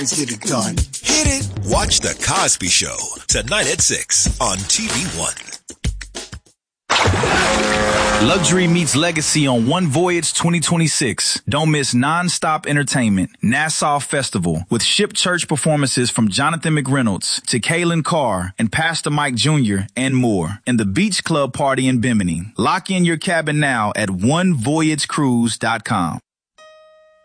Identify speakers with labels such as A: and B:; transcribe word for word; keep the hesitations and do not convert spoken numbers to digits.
A: Get it done.
B: Hit it. Watch The Cosby Show tonight at six on T V One.
C: Luxury meets legacy on One Voyage twenty twenty-six. Don't miss non-stop entertainment. Nassau Festival with Ship Church performances from Jonathan McReynolds to Kaylin Carr and Pastor Mike Junior and more. And the Beach Club Party in Bimini. Lock in your cabin now at one voyage cruise dot com.